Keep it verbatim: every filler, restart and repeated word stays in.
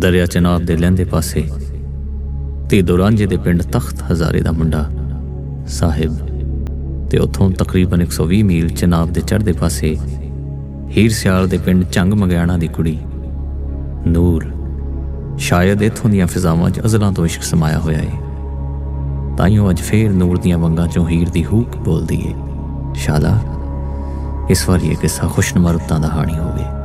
दरिया चनाब दे लहंदे पासे धीदो रांझे दे पिंड तख्त हज़ारे दा मुंडा साहिब ते उत्थों तकरीबन एक सौ भी मील चनाब दे चढ़दे पासे हीर सियाल दे पिंड झंग मंगयाणा दी कुड़ी नूर। शायद इत्थों दियां फिजावां च अज़लां तो इश्क समाया होया है, ताइयों अज फेर नूर दियां वंगां चों हीर दी हूक बोलदी है। शाला इस बार ये किस्सा खुशनुमा रुत्तां दा हानी होवे।